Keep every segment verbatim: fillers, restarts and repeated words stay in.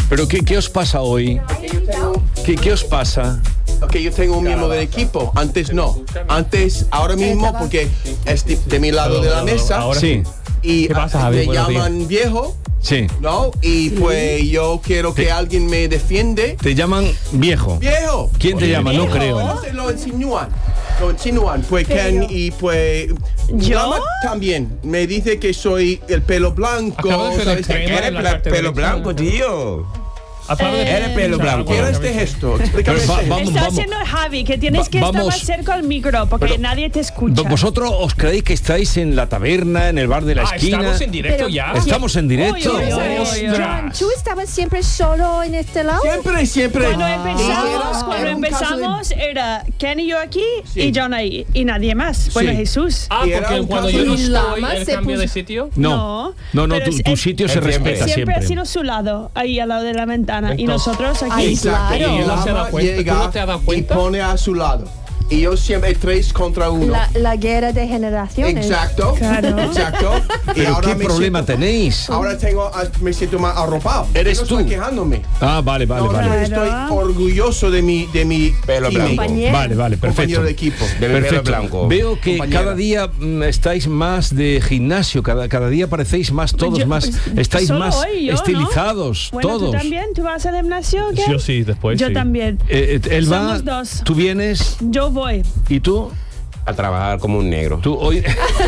¿Pero qué, qué os pasa hoy? ¿Qué, qué os pasa? Ok, yo tengo un miembro del equipo. Antes no. Antes, ahora mismo, porque es de, de mi lado de la mesa. Ahora Sí. Y ¿Qué pasa, ah, Javi? me Buenos llaman viejo, Sí. ¿no? Y pues yo quiero que alguien me defiende. Te llaman viejo. ¡Viejo! ¿Quién te llama? No creo. No se lo insinúan. Lo insinúan. Pues Ken y pues... ¿Yo? Lama también. Me dice que soy el pelo blanco. Acabo de ser ¿sabes? extremo. Eres en la pla- parte pelo derecha. blanco, tío. Acabo de- Eres pelo blanco. Quiero este gesto. Explícame Pero va- este vamos, gesto. Está vamos. haciendo Javi, que tienes Va- que estar vamos. más cerca al micro, porque Pero- nadie te escucha. ¿Vosotros os creéis que estáis en la taberna, en el bar de la Ah, esquina? estamos en directo Pero- ya. Estamos en directo. Uy, uy, uy, uy, uy. Joan, ¿tú estabas siempre solo en este lado? Siempre, siempre. Cuando Y empezamos, era- cuando era un caso de- empezamos era Ken y yo aquí Sí. y John ahí y nadie más. Bueno, Sí. Jesús. Ah, Y era porque un cuando caso yo no de- estoy, Lama el se cambio puso- de sitio. No, No, no, no, pero tu, es- tu es- sitio se siempre- respeta Siempre, siempre. ha sido su lado, ahí al lado de la ventana. y Entonces- nosotros aquí. Ay, Exacto. claro. Y ¿Y él no se da Lama cuenta? ¿Tú llega no te has dado cuenta? Y pone a su lado. Y yo siempre tres contra uno. La, la guerra de generaciones. Exacto. Claro. Exacto. Y ¿Pero ahora qué me problema siento- tenéis? Ahora tengo, ah, me siento más arropado. Eres Yo no tú. estoy quejándome. Ah, vale, vale, No, vale. no, estoy orgulloso de mi, de mi Pelo teammate, blanco. Compañero. Vale, vale, perfecto. compañero de equipo. De mi pelo Perfecto. blanco. Veo que Compañera. cada día mm, estáis más de gimnasio, cada, cada día parecéis más todos Yo- más, estáis solo más hoy, yo, ¿no? estilizados, Bueno, todos. ¿tú también? ¿Tú vas al gimnasio? ¿qué? Yo sí, después Yo sí. también. Eh, eh, él va, Somos dos. tú vienes Yo voy. y tú, A trabajar como un negro. tú hoy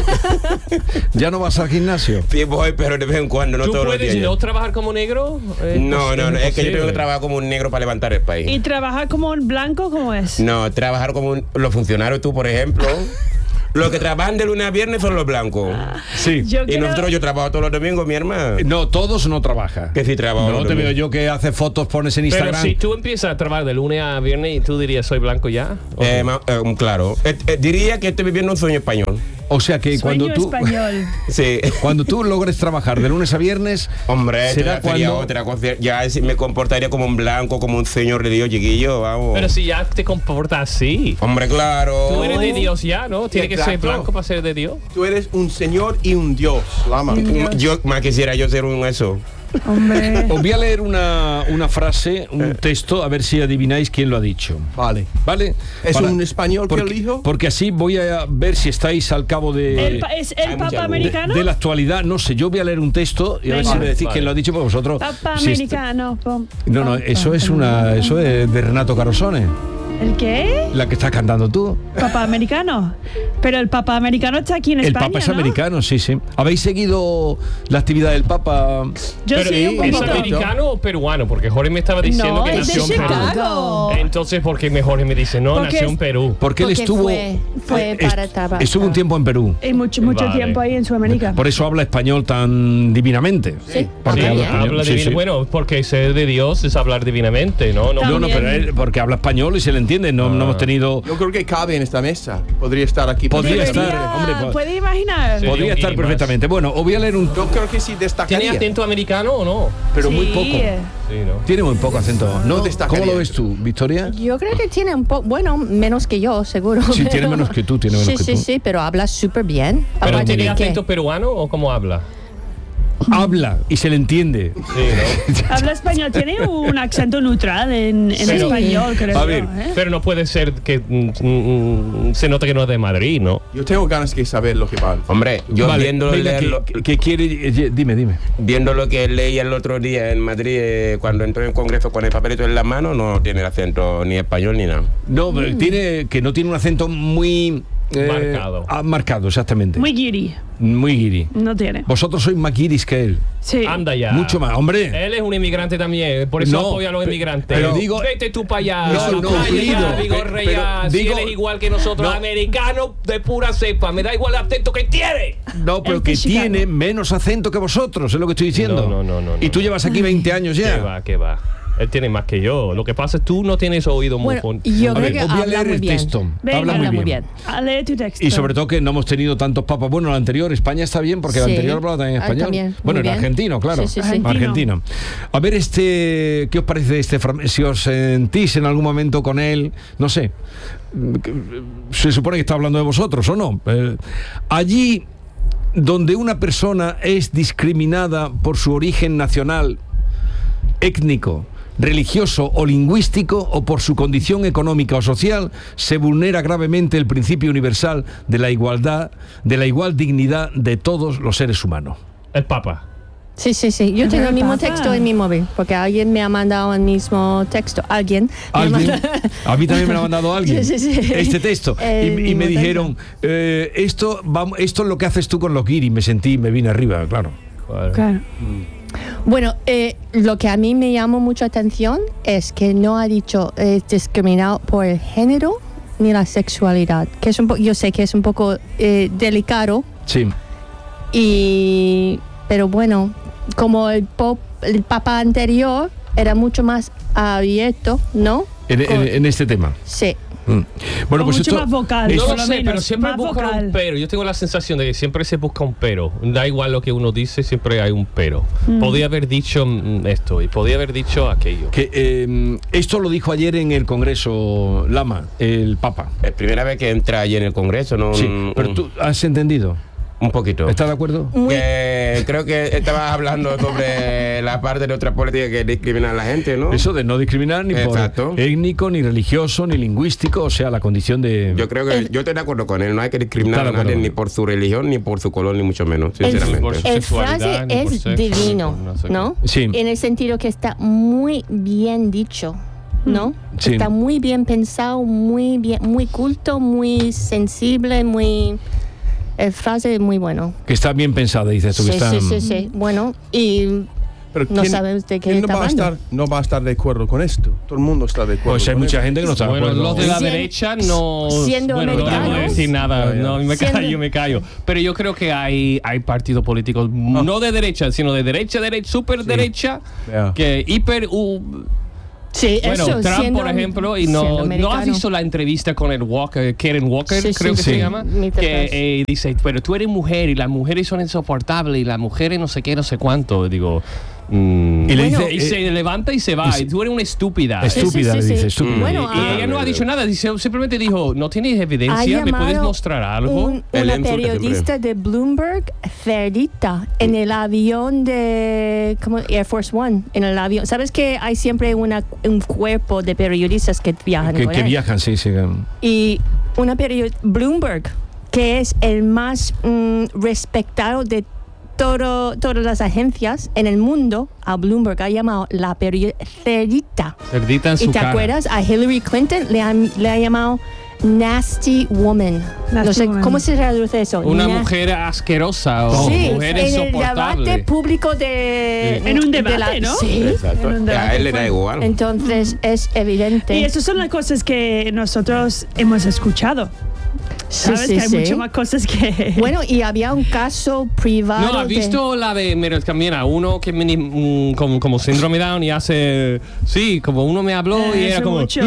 ya no vas al gimnasio. Sí, voy, pero de vez en cuando, no ¿Tú todos los puedes días. no trabajar como negro? Es No, no, no, es que yo tengo que imposible. trabajar como un negro para levantar el país. ¿Y trabajar como un blanco? ¿Cómo es? No, trabajar como un- los funcionarios, tú, por ejemplo. Los que trabajan de lunes a viernes son los blancos. Sí. Yo Y quiero- nosotros, yo trabajo todos los domingos, mi hermano. No, todos no trabajan. Que sí trabajo No los te veo domingos. yo que haces fotos, pones en Pero Instagram. si tú empiezas a trabajar de lunes a viernes y tú dirías, soy blanco ya. ¿o Eh, qué? ma- eh, claro. Eh, eh, diría que estoy viviendo un sueño español. O sea que Sueño cuando tú español. Sí. cuando tú logres trabajar de lunes a viernes, Hombre, será será sería cuando otra cosa. Ya si me comportaría como un blanco, como un señor de Dios, chiquillo, vamos. Pero si ya te comportas así. Hombre, claro. Tú eres de Dios ya, ¿no? Tiene que ser Exacto. blanco para ser de Dios. Tú eres un señor y un dios, Lama. Yo más quisiera yo ser un eso. Hombre. os voy a leer una, una frase, un texto, a ver si adivináis quién lo ha dicho. Vale. ¿Vale? ¿Es un español que porque, lo dijo? porque así voy a ver si estáis al cabo de, ¿El, pa- ¿Es el Hay Papa mucha luz. americano? de, de la actualidad. No sé, yo voy a leer un texto y a ver Venga. si me decís Vale. quién lo ha dicho, porque vosotros... Papa si est- americano. pom, no, no, pom, eso pom, es pom. una eso es de Renato Carosone, ¿El qué? la que estás cantando tú. Papa americano. Pero el Papa americano está aquí en El España, Papa es ¿no? americano, sí, sí. ¿Habéis seguido la actividad del Papa? Yo Pero, sí, un ¿es poquito. americano o peruano? Porque Jorge me estaba diciendo No, que es de nació en Perú. Chicago. Entonces, ¿por qué mejor me dice, no, Porque nació es- en Perú? Porque él Porque estuvo fue- fue est- para trabajar. estuvo un tiempo en Perú. Y mucho, mucho Vale. tiempo ahí en Sudamérica. Por eso habla español tan divinamente. Sí, Porque Sí, habla bien. español, habla sí, divin- sí. Bueno, porque ser de Dios es hablar divinamente, ¿no? No, No, no, También. pero él, porque habla español y se le entiende. No, no hemos tenido. Yo creo que cabe en esta mesa. Podría estar aquí. Podría Debería- estar, hombre, po- ¿Puede imaginar? Sí. Podría un estar guiri más. perfectamente. Bueno, os voy a leer un. Yo creo que sí ¿Tiene destacaría. acento americano o no? Pero muy Sí. poco. Sí, ¿no? Tiene muy poco acento. ¿No? No destacaría. ¿Cómo lo ves tú, Victoria? Yo creo que tiene un poco, bueno, menos que yo, seguro. Sí, pero- tiene menos que tú, tiene menos sí, que sí, tú. sí, pero habla súper bien. ¿Pero Aparte tiene de que- acento peruano o cómo habla? Habla y se le entiende. Sí, ¿no? Habla español, tiene un acento neutral en, en Pero- español, creo A yo, ver, ¿eh? Pero no puede ser que mm, mm, se nota que no es de Madrid, ¿no? Yo tengo ganas de saber lo que va. Hombre, yo Vale, viendo, venga, leerlo- que, que quiere. eh, Dime, dime. viendo lo que leí el otro día en Madrid, eh, cuando entró en el Congreso con el papelito en la mano, no tiene el acento ni español ni nada. No, pero tiene que no tiene un acento muy. eh, Marcado. ah, marcado, exactamente. Muy guiri, Muy guiri. no tiene. Vosotros sois más guiris que él. Sí. Anda ya. Mucho más. Hombre. Él es un inmigrante también, por eso No, apoya a los pe- inmigrantes. pero digo- Vete tú para allá. No, a la no, playa, cumplido. ya, Vigorre, Pero- ya, pero si digo- él es igual que nosotros, No. americanos de pura cepa. Me da igual el acento que tiene. No, pero Es que de Chicago. tiene menos acento que vosotros, es lo que estoy diciendo. No, no, no, no, Y no. tú llevas aquí veinte años ya. ¿Qué va, qué va? Él tiene más que yo. Lo que pasa es que tú no tienes oído muy Bueno, fon- yo A creo ver, que os voy a habla leer muy el bien. texto. Venga. Habla Habla muy muy bien. bien. Ah, lee tu texto. Y sobre todo que no hemos tenido tantos papas. Bueno, el anterior, España está bien, porque el Sí. anterior hablaba también Ah, español. también, Bueno, muy en bien. argentino, claro. Sí, sí, sí. Argentino. Argentino. A ver, este, ¿qué os parece este fragmento? Si os sentís en algún momento con él, no sé. Se supone que está hablando de vosotros, ¿o no? Eh, allí donde una persona es discriminada por su origen nacional, étnico, religioso o lingüístico o por su condición económica o social, se vulnera gravemente el principio universal de la igualdad, de la igual dignidad de todos los seres humanos. El Papa. Sí, sí, sí. Yo tengo el mismo Papá. texto en mi móvil, porque alguien me ha mandado el mismo texto. Alguien. me ha ¿Alguien? mandado- A mí también me lo ha mandado alguien, Sí, sí, sí. este texto. El Y, y me mismo dijeron, eh, esto, vamos, esto es lo que haces tú con los guiris. Me sentí, me vine arriba, claro. Claro. Bueno, eh, lo que a mí me llamó mucho atención es que no ha dicho eh, discriminado por el género ni la sexualidad, que es un po- yo sé que es un poco eh, delicado, Sí. y pero bueno, como el, pop, el papa anterior era mucho más abierto, ¿no? En, en- en este tema. Sí. Mm. Bueno, O pues mucho esto, más vocal. No por lo lo sé, menos, pero siempre más buscan vocal. un pero. Yo tengo la sensación de que siempre se busca un pero. Da igual lo que uno dice, siempre hay un pero. Mm. Podía haber dicho mm, esto y podía haber dicho aquello. que eh, esto lo dijo ayer en el Congreso Lama, el Papa. Es primera vez que entra allí en el Congreso, ¿no? Sí, Un- pero un- tú has entendido. Un poquito. ¿Estás de acuerdo? Muy- Que creo que estabas hablando sobre la parte de otra política que discrimina a la gente, ¿no? Eso de no discriminar ni Exacto. por étnico, ni religioso, ni lingüístico, o sea, la condición de... Yo creo que yo estoy de acuerdo con él. No hay que discriminar Está de a nadie acuerdo. ni por su religión, ni por su color, ni mucho menos, El, sinceramente. por su el sexualidad, frase ni por es sexo, divino, ni por no sé qué. ¿no? Sí. En el sentido que está muy bien dicho, ¿no? Sí. Está muy bien pensado, muy bien, muy culto, muy sensible, muy... El frase es muy bueno. Que está bien pensada, dices tú, que Sí, está... sí, sí, sí. Bueno, y Pero no ¿quién- sabes de qué quién está no va a hablando. estar, no va a estar de acuerdo con esto. Todo el mundo está de acuerdo. Pues hay con mucha esto. gente que no está de Bueno, acuerdo. los de la Siendo- derecha no... siendo bueno, no debo americanos. decir nada, Ya, ya. no, me Siendo- callo, me callo. Pero yo creo que hay, hay partidos políticos, no de derecha, sino de derecha, derecha, súper derecha, Ya. que hiper... uh, Sí, Bueno, eso, Trump, siendo- por ejemplo, y siendo no, ¿no americano. has visto la entrevista con el Walker, Karen Walker, Sí, creo sí, que sí. se llama? Mi Que terraza. eh, dice, pero tú eres mujer y las mujeres son insoportables y las mujeres no sé qué, no sé cuánto. Digo, mm, Y le Bueno, dice... y eh, se levanta y se va, y se- y tú eres una estúpida. Estúpida, Sí, sí, le sí, dice, sí. estúpida. Bueno, y ah, ella no ha dicho nada, dice, simplemente dijo, no tienes Ha evidencia, ¿me puedes llamado mostrar algo? un- Él una insulta periodista de Bloomberg cerdita en el avión de como Air Force One, en el avión. ¿Sabes que hay siempre una, un cuerpo de periodistas que viajan que, con que él? viajan, sí, sí. Y una periodista, Bloomberg, que es el más mm, respetado de todo, todas las agencias en el mundo, a Bloomberg ha llamado la periodista cerdita. Cerdita en ¿Y su te cara. acuerdas? A Hillary Clinton le ha, le ha llamado nasty woman. no Nasty sé, woman. ¿cómo se traduce eso? Una Na- mujer asquerosa o Sí, mujer en el debate insoportable. público de... En un de debate, la- ¿no? Sí. Exacto. En un A debate él le da fue- igual. Entonces es evidente. Y esas son las cosas que nosotros hemos escuchado. Sí, ¿Sabes? sí, que hay sí. muchas más cosas que... Bueno, y había un caso privado No, ¿has de- visto la de, mira, también a uno que mini- mm, como, como síndrome Down y hace, sí, como uno me habló y Eh, era eso como, mucho.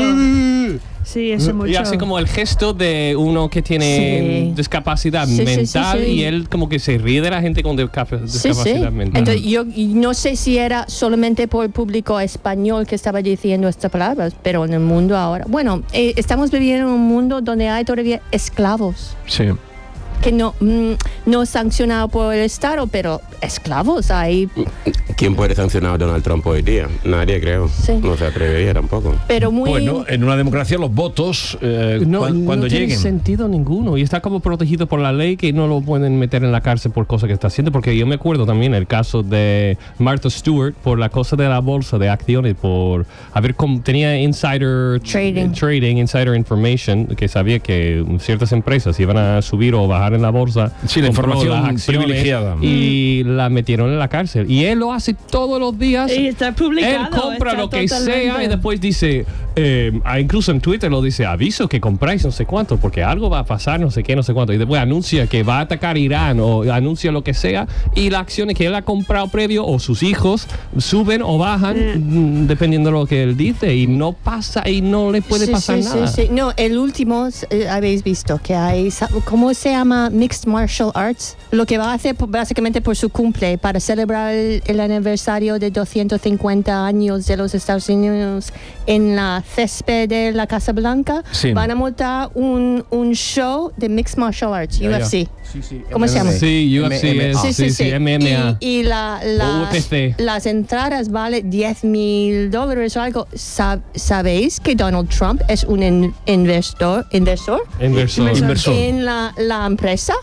Sí, eso mucho. y hace como el gesto de uno que tiene Sí. discapacidad Sí, sí, sí, mental sí. y él como que se ríe de la gente con discap- Sí, sí. discapacidad mental. Entonces, yo y no sé si era solamente por el público español que estaba diciendo estas palabras, pero en el mundo ahora. Bueno, eh, estamos viviendo en un mundo donde hay todavía esclavos, Sí. que no, mm, no sancionados por el Estado, pero esclavos hay. ¿Quién puede sancionar a Donald Trump hoy día? Nadie, creo. Sí. No se atrevería tampoco. Pero muy. Bueno, en una democracia los votos, eh, No, cuan- no cuando tiene lleguen... sentido ninguno y está como protegido por la ley que no lo pueden meter en la cárcel por cosas que está haciendo, porque yo me acuerdo también el caso de Martha Stewart por la cosa de la bolsa de acciones, por haber com- tenía insider Trading. trading, insider information, que sabía que ciertas empresas iban a subir o bajar en la bolsa. Sí, la compró información las acciones privilegiada. y la metieron en la cárcel y él lo hace todos los días. Y está publicado. Él compra está lo que sea totalmente- y después dice, eh, ah, incluso en Twitter lo dice, aviso que compráis no sé cuánto, porque algo va a pasar, no sé qué, no sé cuánto. Y después anuncia que va a atacar Irán o anuncia lo que sea y las acciones que él ha comprado previo o sus hijos suben o bajan Eh. mm, dependiendo de lo que él dice y no pasa y no le puede Sí, pasar sí, nada. sí, sí. No, el último, eh, habéis visto que hay, sa- ¿cómo se llama? Mixed Martial Arts. Lo que va a hacer po- básicamente por su cumple, para celebrar el, el aniversario de doscientos cincuenta años de los Estados Unidos en la césped de la Casa Blanca, Sí. van a montar un, un show de Mixed Martial Arts, Ya, U ya. F C. Sí, sí, ¿Cómo se llama? Sí, U F C M M A. es, Sí, sí, sí. M M A. Y, y la, O la- U F C. las entradas valen diez mil dólares o algo. Sab- ¿Sabéis que Donald Trump es un in- investor, inversor Inversor. Inversor. en la, la empresa?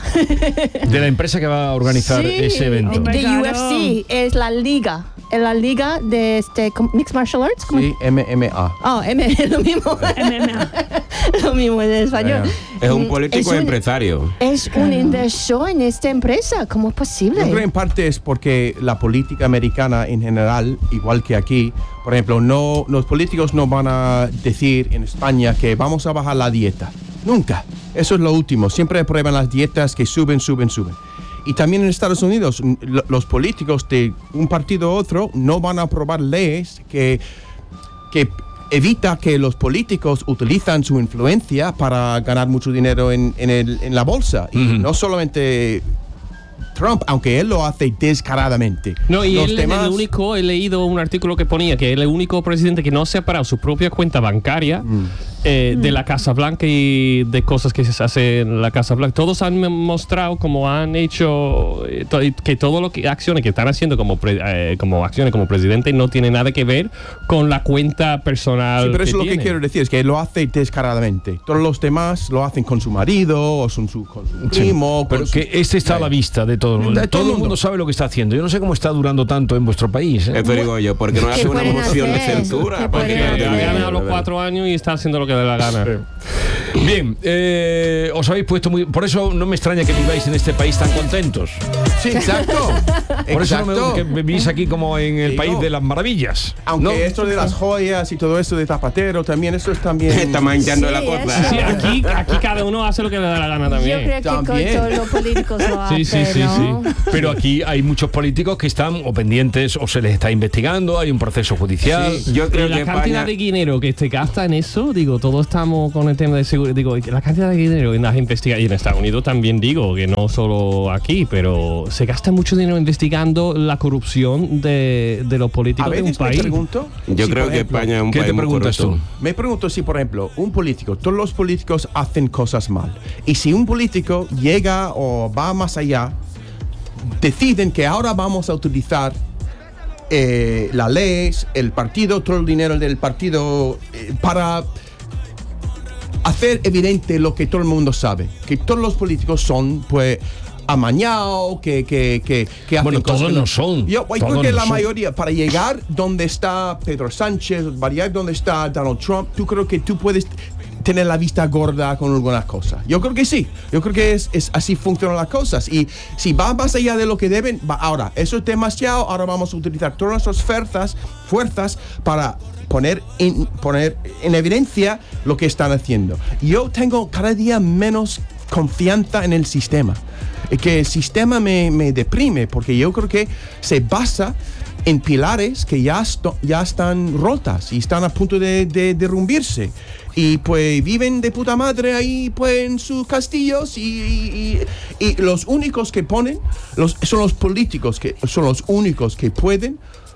De la empresa que va a organizar Sí, ese evento. Hombre. de Claro. U F C, es la liga. Es la liga de este ¿cómo? Mixed Martial Arts. ¿Cómo? Sí, M M A. Oh, M, lo mismo. M M A. Lo mismo en español. Es un Mm, político es un- empresario. Es un inversor en esta empresa. ¿Cómo es Yo posible? creo en parte es porque la política americana en general, igual que aquí, por ejemplo, no, los políticos no van a decir en España que vamos a bajar la dieta. Nunca. Eso es lo último. Siempre aprueban las dietas que suben, suben, suben. Y también en Estados Unidos, n- lo- los políticos de un partido u otro no van a aprobar leyes que, que evita que los políticos utilizan su influencia para ganar mucho dinero en, en, el- en la bolsa. Y Ujú. no solamente Trump, aunque él lo hace descaradamente. No, y Los él demás- es el único, he leído un artículo que ponía que él es el único presidente que no se ha parado su propia cuenta bancaria eh, de la Casa Blanca y de cosas que se hace en la Casa Blanca. Todos han mostrado como han hecho, eh, to- que todo lo que acciones que están haciendo como, pre- eh, como acciones como presidente no tiene nada que ver con la cuenta personal. Sí, pero eso que es lo que tiene. quiero decir, es que lo hace descaradamente. Todos los demás lo hacen con su marido o con su, con su Sí, primo. pero con su- que este está a la vista de todo el mundo. De todo Todo el el mundo mundo. sabe lo que está haciendo. Yo no sé cómo está durando tanto en vuestro país. ¿eh? Eso digo yo, porque no ¿Qué hace una pueden moción de hacer? censura. ¿Qué para que pueden no Porque te hacer? ha digan, ganado los de verdad. cuatro años y está haciendo lo que le da la gana. Bien, eh, os habéis puesto muy... Por eso no me extraña que viváis en este país tan contentos. Sí, exacto. Por eso no Exacto. me, que vivís aquí como en el Sí, país no. de las maravillas. Aunque ¿no? esto de las joyas y todo eso de Zapatero también, eso es también... Está manchando Sí, la cosa. eso. Sí, aquí, aquí cada uno hace lo que le da la gana Yo también. creo que También. con todos los políticos lo Sí, hacen, sí, sí, ¿no? sí. Pero aquí hay muchos políticos que están o pendientes o se les está investigando, hay un proceso judicial. Sí, yo creo Pero que la cantidad España... de dinero que se gasta en eso, digo, todos estamos con el tema de seguridad, digo, la cantidad de dinero en las investigaciones, y en Estados Unidos también digo, que no solo aquí, pero se gasta mucho dinero investigando la corrupción de, de los A políticos de un veces me país. pregunto... Yo si, creo por que ejemplo, España es un ¿Qué país te muy preguntas corrupto. tú? Me pregunto si, por ejemplo, un político, todos los políticos hacen cosas mal. Y si un político llega o va más allá, deciden que ahora vamos a utilizar eh, las leyes, el partido, todo el dinero del partido eh, para hacer evidente lo que todo el mundo sabe, que todos los políticos son, pues, amañados, que, que, que, que hacen Bueno, cosas todos que no son, Yo, yo creo todos que no la son. mayoría, para llegar donde está Pedro Sánchez, para llegar donde está Donald Trump, tú creo que tú puedes tener la vista gorda con algunas cosas. Yo creo que sí. Yo creo que es, es así funcionan las cosas. Y si va más allá de lo que deben, va, ahora, eso es demasiado, ahora vamos a utilizar todas nuestras fuerzas, fuerzas para poner en, poner en evidencia lo que están haciendo. Yo tengo cada día menos confianza en el sistema. Y que el sistema me, me deprime, porque yo creo que se basa en pilares que ya, esto- ya están rotas y están a punto de, de derrumbirse. Y pues viven de puta madre ahí pues en sus castillos y, y- y- y los únicos que ponen los, son los políticos, que son los únicos que pueden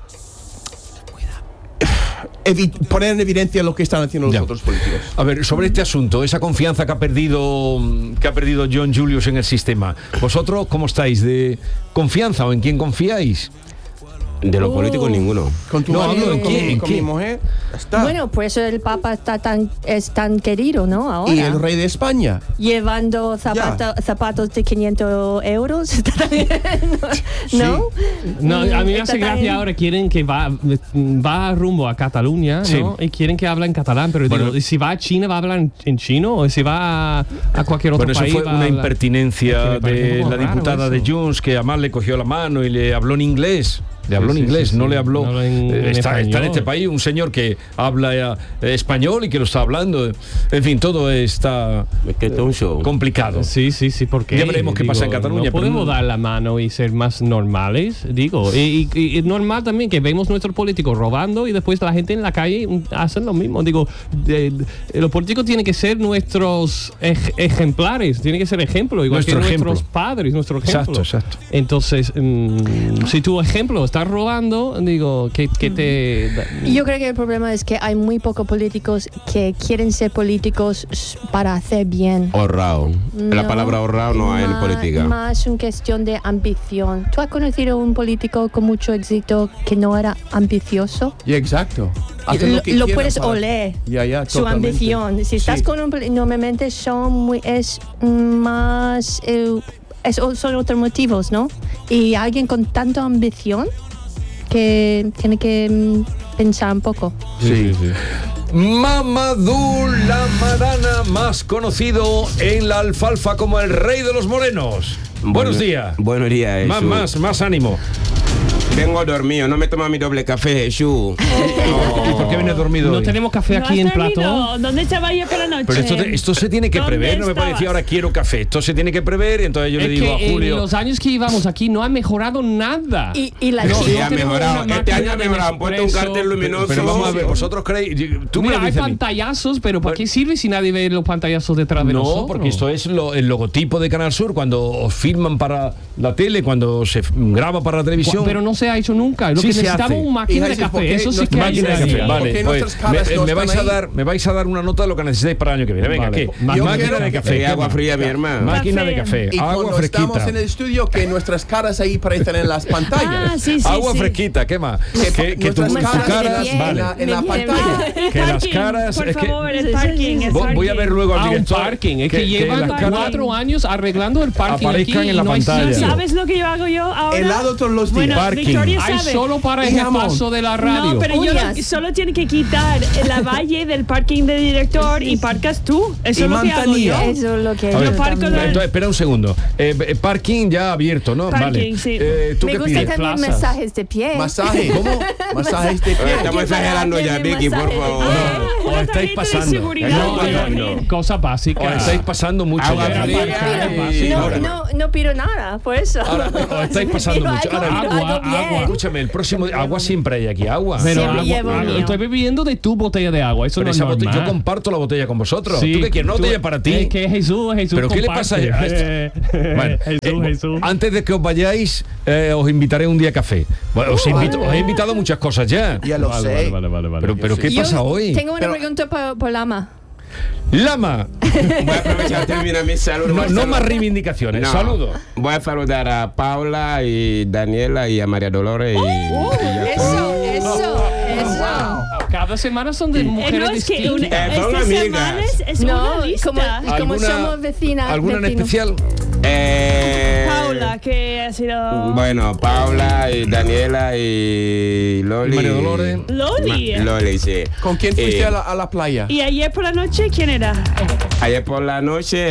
evi- poner en evidencia lo que están haciendo los Ya. otros políticos. A ver, sobre este asunto, esa confianza que ha perdido que ha perdido John Julius en el sistema. ¿Vosotros cómo estáis? ¿De confianza o en quién confiáis? De los Uh. políticos ninguno. Con tu No, marido, hablo en con, quién, en con mi quién. mujer, ya está. Bueno, por eso el Papa está tan, es tan querido, ¿no? Ahora. y el rey de España. Llevando zapato- zapatos de quinientos euros. ¿No? No, a mí me Está hace tan- gracia ahora, quieren que va, va rumbo a Cataluña, ¿no? Sí. Y quieren que hable en catalán, pero Bueno. digo, ¿y si va a China va a hablar en, en chino? ¿O si va a, a cualquier otro Bueno, eso país? fue va a una hablar- impertinencia Es que me parece de un poco la raro diputada eso. de Junts, que además le cogió la mano y le habló en inglés. Le habló Sí, en sí, inglés, sí, no sí. le habló. No en- eh, en está, está en español. este país un señor que habla eh, español y que lo está hablando. En fin, todo está Es que esto es un show. complicado. Sí, sí, sí, porque Ya veremos qué pasa en Cataluña, No pero podemos no- dar la mano y ser más normales, digo. Y, y- y es normal también que vemos nuestros políticos robando y después la gente en la calle mm, hacen lo mismo. Digo, de- de- los políticos tienen que ser nuestros ej- ejemplares, tienen que ser ejemplo, igual Nuestro que ejemplo. nuestros padres, nuestro ejemplo. Exacto, exacto. Entonces, mm, si tu ejemplo está estás robando, digo, que, que te... Yo creo que el problema es que hay muy pocos políticos que quieren ser políticos para hacer bien. Ahorrado. La No, palabra ahorrado no hay en más- política. Más una cuestión de ambición. ¿Tú has conocido un político con mucho éxito que no era ambicioso? Y exacto. Y Hacen lo, lo que lo quieran puedes para- oler. Ya, ya, Su totalmente. ambición. Si estás Sí. con un poli- normalmente son muy es más eh, es- son otros motivos, ¿no? Y alguien con tanta ambición que tiene que mm, pensar un poco. Sí. Mamadou Lamarana, más conocido en la alfalfa como el rey de los morenos. Buenos días. Buenos días, Más, Jesús. más, más ánimo. Vengo dormido, no me toma mi doble café, Jesús. ¿Y por qué vienes dormido No hoy? tenemos café ¿No aquí has en dormido? Plató. ¿Dónde estaba yo por la noche? Pero esto, te- esto se tiene que ¿Dónde prever, no me puede decir estabas? ahora quiero café. Esto se tiene que prever y entonces yo le Es digo a que en Julio. los años que llevamos aquí no ha mejorado nada. Y, y la No, Sí, chica- ha tenemos mejorado. una Este año máquina ha de mejorado. Han puesto un Nespresso. cartel luminoso. Pero vamos a ver, vosotros creéis. Tú me Mira, lo hay dices a mí. pantallazos, pero ¿para qué sirve si nadie ve los pantallazos detrás de No, nosotros? porque esto es lo- el logotipo de Canal Sur cuando os filman para la tele, cuando se f- graba para la televisión. Pero no se ha hecho nunca. Lo Sí que se necesitamos hace. es un máquina Hija, de ¿y por café. qué Eso sí no- que hay Máquina de que café, hacer. vale. ¿Por qué Pues, nuestras caras me, no me vais a están ahí? dar, me vais a dar una nota de lo que necesitáis para el año que viene. Venga, Vale. ¿qué? Yo Máquina quiero- de café. Sí, agua fría, mi hermano. Máquina de Café. café. Y Agua cuando estamos fresquita. en el estudio, que nuestras caras ahí parecen en las pantallas. Ah, sí, sí, Agua sí. fresquita, ¿qué más? Que Que, que tu, nuestras tu caras cara, de bien. vale. en la, en la Me viene pantalla. Ah, el Que las parking, caras- por es que- favor, el Sí, sí, parking, sí. el Voy, parking. voy a ver luego al A un director. parking. Es que, llevan las caras- cuatro años arreglando el parking Aparezcan aquí en y la no hay pantalla. sitio. ¿Sabes lo que yo hago yo ahora? Helado todos los días. Bueno, Parking. Victoria Hay sabe. solo para Y el jamón. paso de la radio. No, pero yo Uñas. lo- solo tiene que quitar la valle del parking del director y parcas tú. Eso Y es lo que hago yo. manzanilla. Eso es lo que A yo ver, parco también. del- Entonces, espera un segundo. Eh, eh, parking ya abierto, ¿no? Parking, vale. sí. Eh, ¿Tú Me qué gusta pides? también Plazas. masajes de pie. Masaje. ¿Cómo? Masajes de pie. Estamos Que para exagerando ya, hacerme Vicky, por masaje de favor. pie. No, Una os estáis tarjeta de pasando. seguridad No, para no, dormir. no. Cosa básica. Os estáis pasando mucho. Agua ya. fría y- No, no, no pido nada, por eso. Ahora, os estáis pasando Pido mucho. algo, Ahora, pido agua, algo bien. agua. Escúchame, el próximo agua siempre hay aquí agua. Pero Siempre agua- llevo agua- mío. estoy bebiendo de tu botella de agua. Eso Pero no es esa botella- normal. yo comparto la botella con vosotros. Sí, ¿Tú qué quieres? Una tú- botella para ti. Es que Jesús, Jesús. ¿Pero qué le pasa comparte. a esto? Bueno, Jesús, eh, Jesús. antes de que os vayáis, eh, os invitaré un día a café. Bueno, os, invito- os he invitado a muchas cosas ya. Ya lo Vale, sé. vale, vale, vale, vale. Pero, pero ¿qué Yo pasa hoy? Tengo una Pero- pregunta por, por Lama. Lama, Voy a aprovechar de terminar mi saludo. no, Voy a no saludar- más reivindicaciones. No. Saludo. Voy a saludar a Paula y Daniela y a María Dolores. Y, y ya está. Eso, eso, eso. Cada semana son de Eh, mujeres no, es que una, distintas. Eh, son esta amigas. semana es, es No, una como, lista. como ¿Alguna- somos vecinas. ¿Alguna en vecinos. especial? Eh, Paula, que ha sido... Bueno, Paula y Daniela y Loli. Y María Dolores. Loli. Ma- Loli, sí. ¿Con quién fuiste Eh, a, la, a la playa? Y ayer por la noche, ¿quién era? Ayer por la noche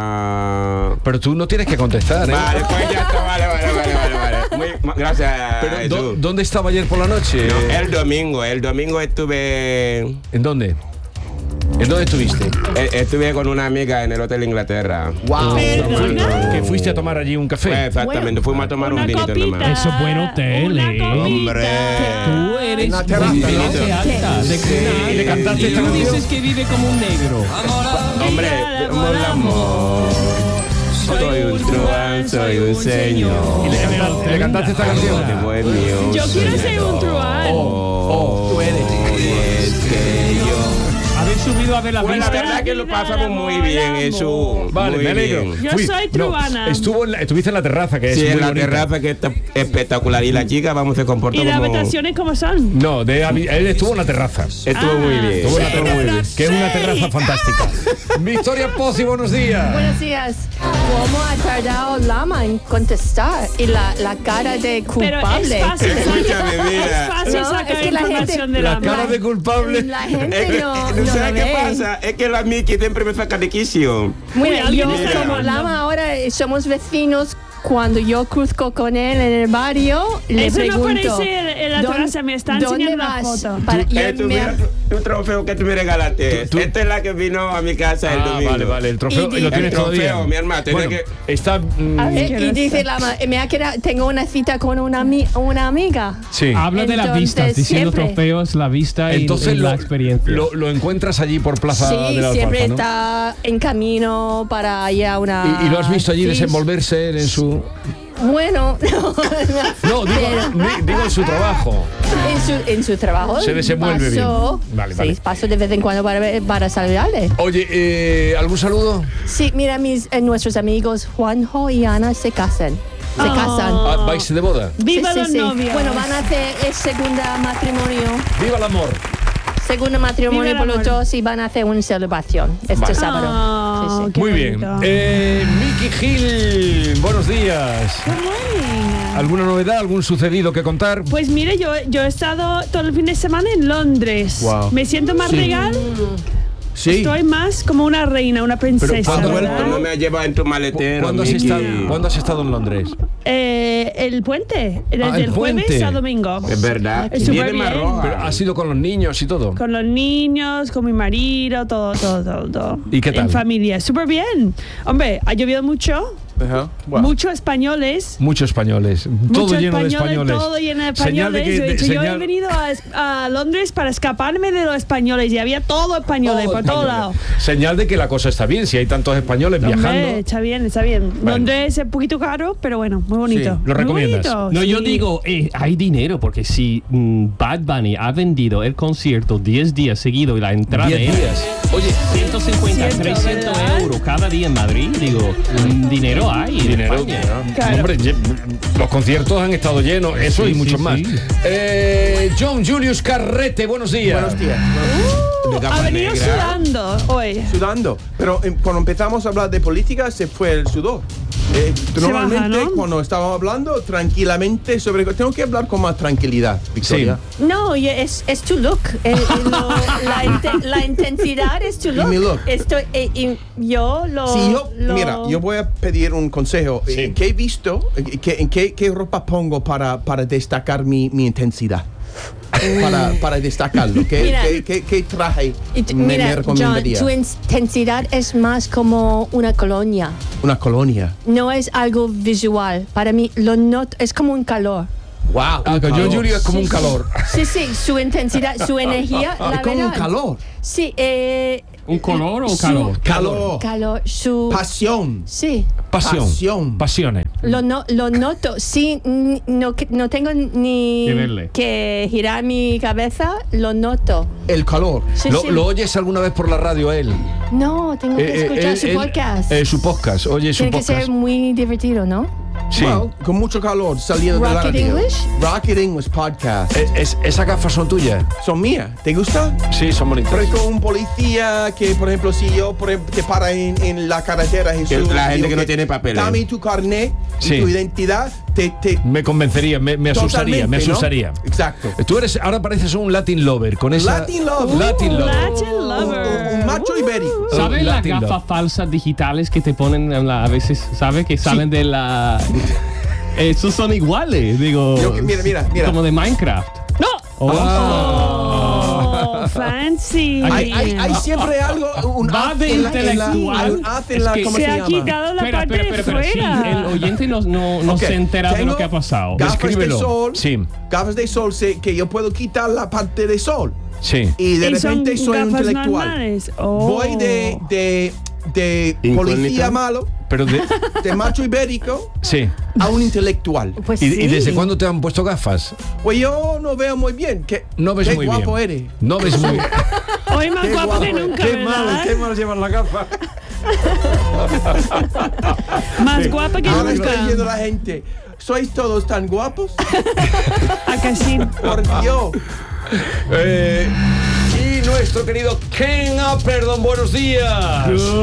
era. Pero tú no tienes que contestar, ¿eh? Vale, pues ya está, vale, vale, vale, vale, vale. Muy, ma- gracias. Pero, Jesús. ¿dó- ¿dónde estaba ayer por la noche? No, el domingo, el domingo estuve. ¿En dónde? ¿En dónde estuviste? eh, Estuve con una amiga en el Hotel Inglaterra. Wow. Perdona. Que fuiste a tomar allí un Pues café. exactamente, fuimos a tomar Una un vinito copita. nomás. Eso es buen hotel, Una eh. copita. Hombre. Tú eres En la terraza, de ¿no? clase alta, de cuna. ¿Y le cantaste Y esta tú canción? dices que vive como un negro. Hombre, Amor, amor. Soy un truán, soy un señor. ¿Y le cantaste, le cantaste esta De canción? bohemio Yo quiero ser un truán. Oh, tú eres. y es que yo. Habéis subido a ver la Pues la vista. verdad que lo pasamos muy bien, eso. Vale, muy me alegro. bien. Yo Fui- soy no, truana. estuvo en la- estuviste en la terraza, que es Sí, muy en la bonita. terraza que está espectacular. Y la chica, vamos, se comportó ¿Y las como. habitaciones cómo son? No, de, habi- él estuvo en la terraza. Estuvo muy bien. Estuvo en la Sí, terraza, de verdad, que es una sí. terraza fantástica. Victoria Pozzi, buenos días. Buenos días. ¿Cómo ha tardado Lama en contestar? Y la, la cara de Pero culpable. es fácil. Escúchame, mira. Es fácil No, sacar es que la información gente- de La la cara mano. de culpable. La Es gente que, no, ¿no no sabes lo qué ve. pasa? Es que la Miki siempre me saca de quicio. Muy Uy, bien, alguien yo está como llamando. Lama ahora eh, somos vecinos. Cuando yo cruzco con él en el barrio, le Eso no pregunto. parece en la "¿Dónde- terraza, me está ¿Dónde enseñando una vas?" foto. Para- yo Eh, tú me- mira tu, tu trofeo que tú me regalaste. Tú- tú- Esta es la que vino a mi casa el Ah, domingo. vale, vale, el trofeo. Y ¿Y lo di- tienes El trofeo, todavía? mi hermano, tenía Bueno, que- está... mm, A ver, Qué y dice gracioso. Lama, me ha quedado, tengo una cita con una, ami- una amiga. sí. Habla de la Entonces, vista, diciendo siempre. trofeos, la vista y, Entonces y lo, la experiencia. lo, lo encuentras allí por Plaza Sí, de la siempre Alfalfa, ¿no? está en camino para ir a una... ¿Y, y lo has visto allí Sí, desenvolverse él en su... Bueno, no, No, digo, pero di- digo en su trabajo. en su, en su trabajo Se desenvuelve paso, bien. Vale, sí, vale. paso de vez en cuando para, para saludarle. Oye, eh, ¿algún saludo? Sí, mira, mis, eh, nuestros amigos Juanjo y Ana se casan. Se Oh. casan. Ah, ¿vais de boda? ¡Viva Sí, los sí, sí. novios! Bueno, van a hacer el segundo matrimonio. ¡Viva el amor! Segundo matrimonio Viva el por los amor. dos y van a hacer una celebración este Vale. sábado. Oh, Sí, sí. qué Muy bien. bonito. Eh, Miki Gil, buenos días. Good morning. ¿Alguna novedad, algún sucedido que contar? Pues mire, yo, yo he estado todo el fin de semana en Londres. Wow. Me siento más Sí. regal. Sí. Estoy más como una reina, una princesa. ¿cuándo ¿verdad? vuelto? No me has llevado en tu maletero. ¿Cuándo has, Miki. estado, ¿Cuándo has estado en Londres? Eh, el puente, desde Ah, el el jueves puente. a domingo. Es verdad. Es Viene súper más bien. roja. Pero ¿has ido con los niños y todo? Con los niños, con mi marido, todo, todo, todo, todo. ¿Y qué tal? En familia, súper bien. Hombre, ha llovido mucho, Ajá. Wow. muchos españoles. Muchos españoles. Todo Muchos lleno de españoles. Todo lleno de Señal de españoles. que- Yo he de- dicho, yo he señal- venido a, a Londres para escaparme de los españoles y había todo españoles Todo por todos lados. españoles. Señal de que la cosa está bien, si hay tantos españoles Hombre, viajando. está bien, está bien. Bueno. Londres es un poquito caro, pero bueno, muy bonito. Sí. ¿Lo Muy recomiendas? bonito, No, yo sí. digo, eh, hay dinero, porque si mm, Bad Bunny ha vendido el concierto diez días seguidos y la entrada Diez es días. Oye, ciento cincuenta, Cierto, trescientos ¿verdad? euros cada día en Madrid, digo, mm, dinero hay en Dinero. España. Claro. Hombre, ye- los conciertos han estado llenos, eso Sí, y muchos sí, más. sí. Eh, John Julius Carrete, buenos días. Buenos días. Uh, De ha gafas venido negras. sudando hoy. Sudando. Pero eh, cuando empezamos a hablar de política se fue el sudor. Eh, Se normalmente baja, ¿no? cuando estábamos hablando tranquilamente sobre... Tengo que hablar con más tranquilidad, Victoria. No, y es, es tu look. El- el- lo- la, inte- la intensidad es tu look. mi look. Estoy, eh, y yo lo. Si yo, lo- mira, yo voy a pedir un consejo. Sí. Eh, ¿Qué he visto? eh, ¿Qué, ¿En qué, qué ropa pongo para, para destacar mi, mi intensidad? Para, para destacarlo. ¿Qué, Mira. qué, qué, qué traje y tu- me, me mira, John, recomendaría? tu intensidad es más como una colonia. Una colonia. No es algo visual. Para mí, lo noto, es como un calor. Wow. Ah, que John Julius es como un calor. Sí, sí, su intensidad, su energía. La Es como un verdad. calor. Sí, eh, ¿Un color o Su- calor? Calor. calor, su. Pasión. Sí. Pasión. Pasión. Pasiones. Lo, no, lo noto, sí, n- no, que- no tengo ni Que verle. que girar mi cabeza, lo noto. El calor. Sí, ¿Lo, sí. lo oyes alguna vez por la radio a él? No, tengo que Eh, eh, escuchar él- su él- podcast. eh, su podcast. Oye, su Tiene que podcast. ser muy divertido, ¿no? Sí. Wow, con mucho calor saliendo de la Rocket radio. English? Rocket English Podcast. Eh, es- ¿Esas gafas son tuyas? Son mías. ¿Te gusta? Sí, son bonitas. Pero es como un policía que, por ejemplo, si yo por ejemplo, te para en, en la carretera, Jesús. la gente digo que no tiene papeles. Dame tu carnet y Sí. tu identidad. Te, te, Me convencería, me, me asustaría, me totalmente, ¿no? asustaría. Exacto. Tú eres, ahora pareces un Latin lover con esa. Latin lover. Latin lover. Latin Un, lover. un- un macho ibérico. ¿Sabes Oh, las Latin gafas love. falsas digitales que te ponen en la- a veces, ¿sabes? Que salen de la... Esos son iguales, digo. Yo que- mira, mira, mira. Como de Minecraft. ¡No! Oh. Oh, fancy. Hay, hay, hay siempre algo, un Va haz de en la, en la- intelectual. hay un haz en Es la, que ¿cómo Se se, ha llama? quitado la Espera, parte espera, espera, de espera. Sí, fuera. el oyente no, no, no Ok, se entera de tengo lo que ha pasado. Gafas Descríbelo. de sol. Sí. Gafas de sol sé que yo puedo quitar la parte de sol. Sí. Y de ¿Y son repente soy un gafas intelectual. normales? Oh. Voy de, de, de Incógnito. policía malo, Pero de, de macho ibérico, sí. a un intelectual. Pues ¿Y, sí. y desde cuándo te han puesto gafas? Pues yo no veo muy bien. ¿Qué, No ves qué muy guapo bien. eres. No ves muy bien. Hoy más Qué guapo guapo que es. nunca, Qué ¿verdad? mal, qué mal llevan la gafa. Más guapa que Ahora estoy nunca. viendo a la gente. ¿Sois todos tan guapos? A que sí. Por Dios. Eh, y nuestro querido Ken Apperdon, buenos días.